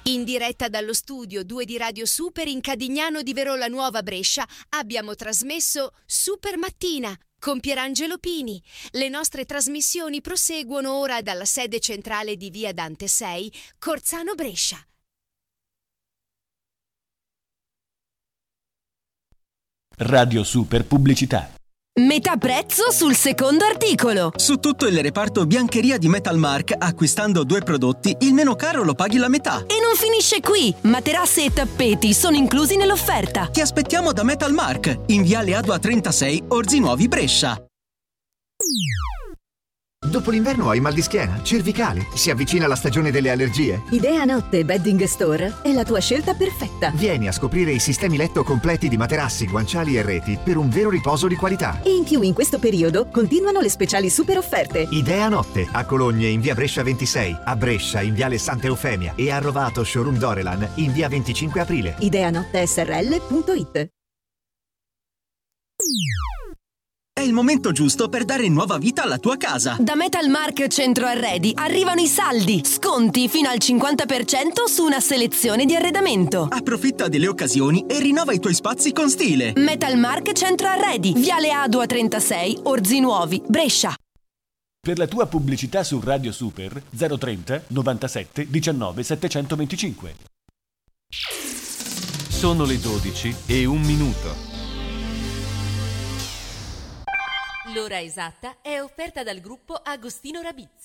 In diretta dallo studio 2 di Radio Super in Cadignano di Verola Nuova Brescia abbiamo trasmesso Super Mattina con Pierangelo Pini. Le nostre trasmissioni proseguono ora dalla sede centrale di Via Dante 6, Corzano Brescia. Radio Super Pubblicità. Metà prezzo sul secondo articolo. Su tutto il reparto biancheria di Metalmark, acquistando 2 prodotti, il meno caro lo paghi la metà. E non finisce qui. Materasse e tappeti sono inclusi nell'offerta. Ti aspettiamo da Metalmark, in Viale Adua 36, Orzi Nuovi, Brescia. Dopo l'inverno hai mal di schiena, cervicale, si avvicina la stagione delle allergie? Idea Notte Bedding Store è la tua scelta perfetta. Vieni a scoprire i sistemi letto completi di materassi, guanciali e reti per un vero riposo di qualità. E in più in questo periodo continuano le speciali super offerte. Idea Notte, a Cologne in via Brescia 26, a Brescia in viale Santa Eufemia e a Rovato showroom Dorelan in via 25 aprile. Ideanottesrl.it. È il momento giusto per dare nuova vita alla tua casa. Da Metalmark Centro Arredi arrivano i saldi. Sconti fino al 50% su una selezione di arredamento. Approfitta delle occasioni e rinnova i tuoi spazi con stile. Metalmark Centro Arredi, Viale Adua 36, Orzi Nuovi, Brescia. Per la tua pubblicità su Radio Super 030 97 19 725. Sono le 12:01. L'ora esatta è offerta dal gruppo Agostino Rabizzi.